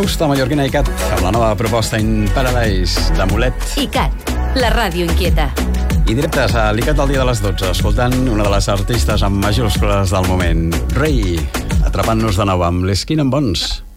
Fusta, Mallorquina i Cat, amb la nova proposta In Paradise de Mulet. ICAT, la ràdio inquieta. I directes a l'ICAT al dia de les 12, escoltant una de les artistes amb majúscules del moment, Rei, atrapant-nos de nou amb l'Skin and Bones.